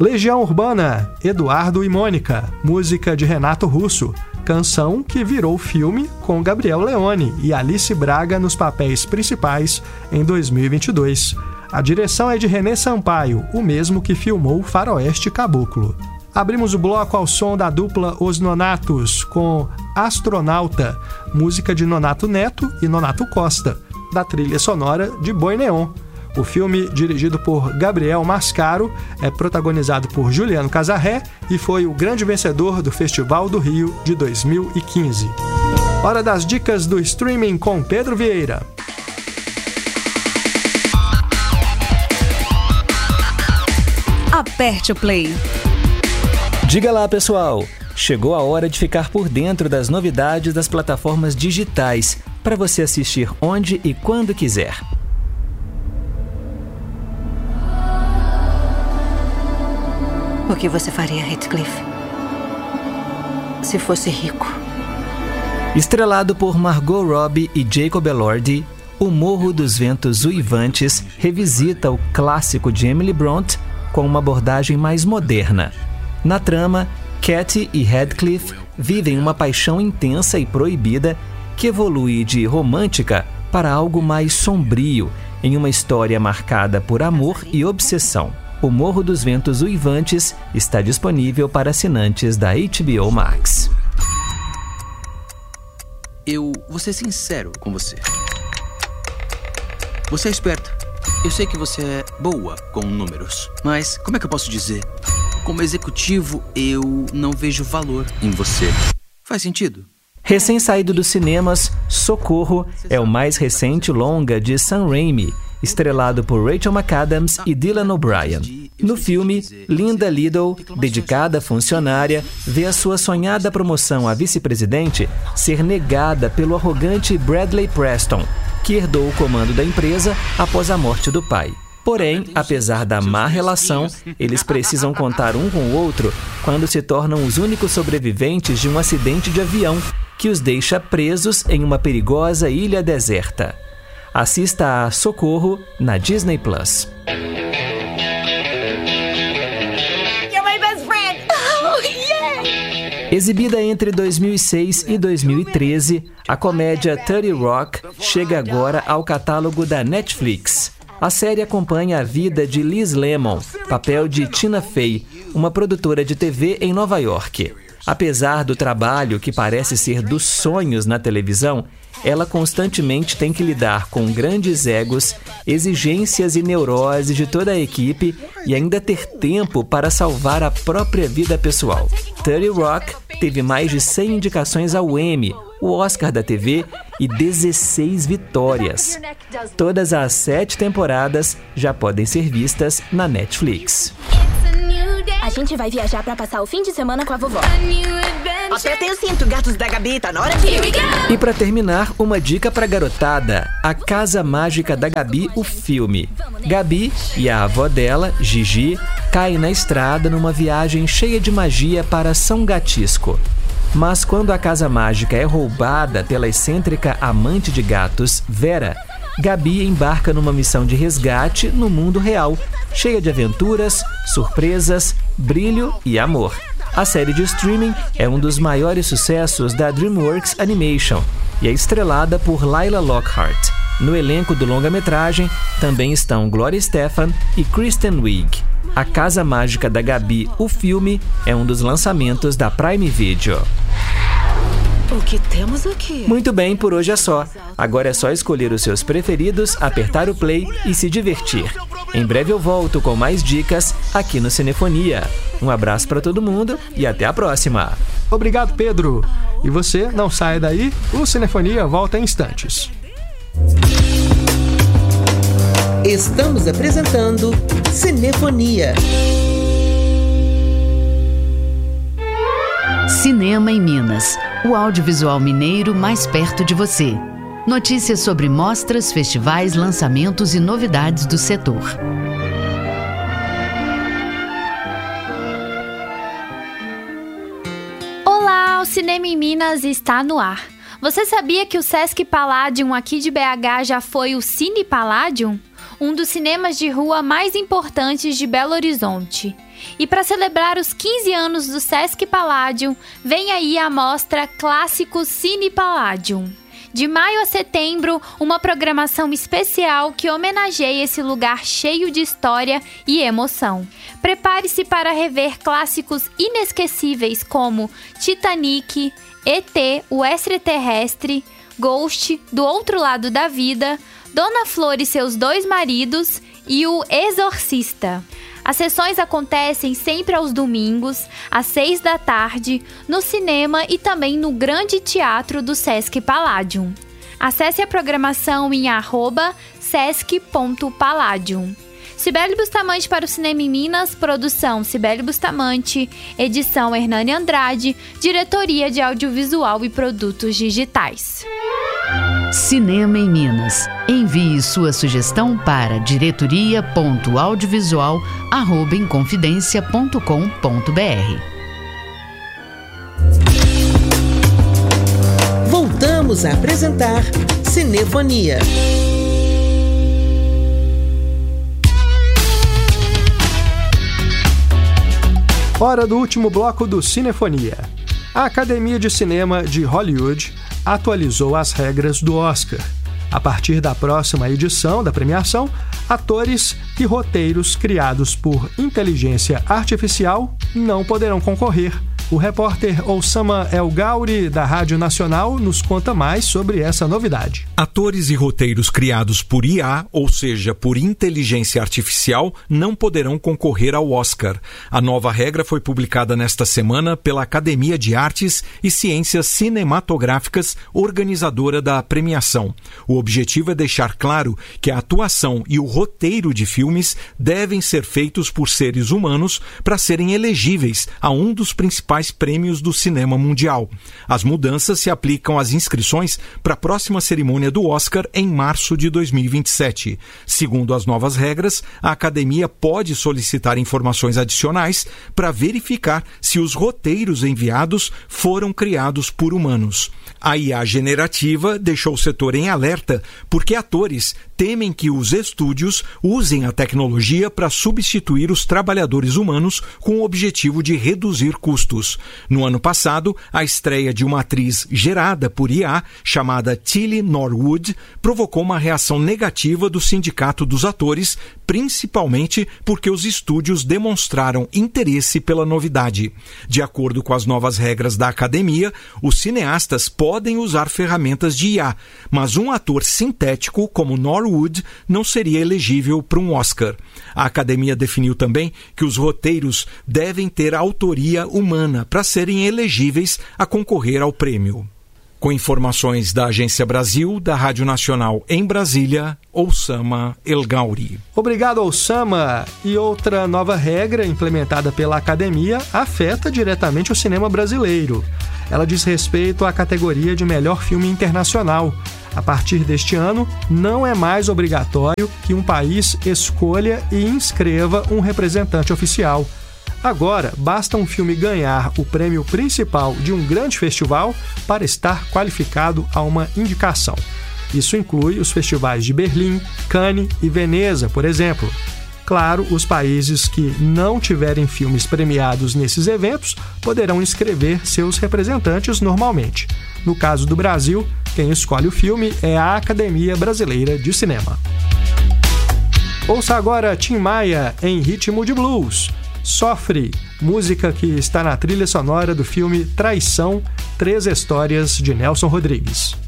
Legião Urbana, Eduardo e Mônica, música de Renato Russo, canção que virou filme com Gabriel Leone e Alice Braga nos papéis principais em 2022. A direção é de René Sampaio, o mesmo que filmou Faroeste Caboclo. Abrimos o bloco ao som da dupla Os Nonatos, com Astronauta, música de Nonato Neto e Nonato Costa, da trilha sonora de Boi Neon. O filme, dirigido por Gabriel Mascaro, é protagonizado por Juliano Casarré e foi o grande vencedor do Festival do Rio de 2015. Hora das dicas do streaming com Pedro Vieira. Aperte o play. Diga lá, pessoal! Chegou a hora de ficar por dentro das novidades das plataformas digitais para você assistir onde e quando quiser. O que você faria, Heathcliff, se fosse rico? Estrelado por Margot Robbie e Jacob Elordi, O Morro dos Ventos Uivantes revisita o clássico de Emily Brontë com uma abordagem mais moderna. Na trama, Katie e Heathcliff vivem uma paixão intensa e proibida que evolui de romântica para algo mais sombrio em uma história marcada por amor e obsessão. O Morro dos Ventos Uivantes está disponível para assinantes da HBO Max. Eu vou ser sincero com você. Você é esperta. Eu sei que você é boa com números, mas como é que eu posso dizer? Como executivo, eu não vejo valor em você. Faz sentido? Recém-saído dos cinemas, Socorro é o mais recente longa de Sam Raimi, estrelado por Rachel McAdams e Dylan O'Brien. No filme, Linda Liddell, dedicada funcionária, vê a sua sonhada promoção a vice-presidente ser negada pelo arrogante Bradley Preston, que herdou o comando da empresa após a morte do pai. Porém, apesar da má relação, eles precisam contar um com o outro quando se tornam os únicos sobreviventes de um acidente de avião que os deixa presos em uma perigosa ilha deserta. Assista a Socorro na Disney+. Exibida entre 2006 e 2013, a comédia 30 Rock chega agora ao catálogo da Netflix. A série acompanha a vida de Liz Lemon, papel de Tina Fey, uma produtora de TV em Nova York. Apesar do trabalho que parece ser dos sonhos na televisão, ela constantemente tem que lidar com grandes egos, exigências e neuroses de toda a equipe e ainda ter tempo para salvar a própria vida pessoal. 30 Rock teve mais de 100 indicações ao Emmy, o Oscar da TV, e 16 vitórias. Todas as 7 temporadas já podem ser vistas na Netflix. A gente vai viajar pra passar o fim de semana com a vovó. Apertem o cinto, gatos da Gabi, tá na hora de... E pra terminar, uma dica pra garotada: A Casa Mágica da Gabi, o filme. Gabi e a avó dela, Gigi, caem na estrada numa viagem cheia de magia para São Gatisco. Mas quando a casa mágica é roubada pela excêntrica amante de gatos, Vera, Gabi embarca numa missão de resgate no mundo real, cheia de aventuras, surpresas, brilho e amor. A série de streaming é um dos maiores sucessos da DreamWorks Animation e é estrelada por Lila Lockhart. No elenco do longa-metragem também estão Gloria Estefan e Kristen Wiig. A Casa Mágica da Gabi, o filme, é um dos lançamentos da Prime Video. O que temos aqui? Muito bem, por hoje é só. Agora é só escolher os seus preferidos, apertar o play e se divertir. Em breve eu volto com mais dicas aqui no Cinefonia. Um abraço para todo mundo e até a próxima. Obrigado, Pedro. E você, não saia daí, o Cinefonia volta em instantes. Estamos apresentando Cinefonia. Cinema em Minas, o audiovisual mineiro mais perto de você. Notícias sobre mostras, festivais, lançamentos e novidades do setor. Olá, o Cinema em Minas está no ar. Você sabia que o Sesc Palladium aqui de BH já foi o Cine Palladium? um dos cinemas de rua mais importantes de Belo Horizonte. E para celebrar os 15 anos do Sesc Palladium, vem aí a mostra Clássicos Cine Palladium. De maio a setembro, uma programação especial que homenageia esse lugar cheio de história e emoção. Prepare-se para rever clássicos inesquecíveis como Titanic, ET, o Extraterrestre, Ghost, Do Outro Lado da Vida, Dona Flor e Seus Dois Maridos e O Exorcista. As sessões acontecem sempre aos domingos, às 6 da tarde, no cinema e também no Grande Teatro do Sesc Palladium. Acesse a programação em @sesc.palladium. Sibeli Bustamante para o Cinema em Minas, produção Sibeli Bustamante, edição Hernani Andrade, diretoria de audiovisual e produtos digitais. Cinema em Minas. Envie sua sugestão para diretoria.audiovisual@inconfidencia.com.br. Voltamos a apresentar Cinefonia. Hora do último bloco do Cinefonia. A Academia de Cinema de Hollywood atualizou as regras do Oscar. A partir da próxima edição da premiação, atores e roteiros criados por inteligência artificial não poderão concorrer. O repórter Oussama El Gauri, da Rádio Nacional, nos conta mais sobre essa novidade. Atores e roteiros criados por IA, ou seja, por inteligência artificial, não poderão concorrer ao Oscar. A nova regra foi publicada nesta semana pela Academia de Artes e Ciências Cinematográficas, organizadora da premiação. O objetivo é deixar claro que a atuação e o roteiro de filmes devem ser feitos por seres humanos para serem elegíveis a um dos principais prêmios do cinema mundial. As mudanças se aplicam às inscrições para a próxima cerimônia do Oscar em março de 2027. Segundo as novas regras, a Academia pode solicitar informações adicionais para verificar se os roteiros enviados foram criados por humanos. A IA generativa deixou o setor em alerta porque atores temem que os estúdios usem a tecnologia para substituir os trabalhadores humanos com o objetivo de reduzir custos. No ano passado, a estreia de uma atriz gerada por IA, chamada Tilly Norwood, provocou uma reação negativa do Sindicato dos Atores, principalmente porque os estúdios demonstraram interesse pela novidade. De acordo com as novas regras da Academia, os cineastas podem usar ferramentas de IA, mas um ator sintético como Norwood não seria elegível para um Oscar. A Academia definiu também que os roteiros devem ter autoria humana para serem elegíveis a concorrer ao prêmio. Com informações da Agência Brasil, da Rádio Nacional em Brasília, Oussama El Gauri. Obrigado, Oussama. E outra nova regra implementada pela Academia afeta diretamente o cinema brasileiro. Ela diz respeito à categoria de melhor filme internacional. A partir deste ano, não é mais obrigatório que um país escolha e inscreva um representante oficial. Agora, basta um filme ganhar o prêmio principal de um grande festival para estar qualificado a uma indicação. Isso inclui os festivais de Berlim, Cannes e Veneza, por exemplo. Claro, os países que não tiverem filmes premiados nesses eventos poderão inscrever seus representantes normalmente. No caso do Brasil, quem escolhe o filme é a Academia Brasileira de Cinema. Ouça agora Tim Maia em Ritmo de Blues. Sofre, música que está na trilha sonora do filme Traição, 3 Histórias de Nelson Rodrigues.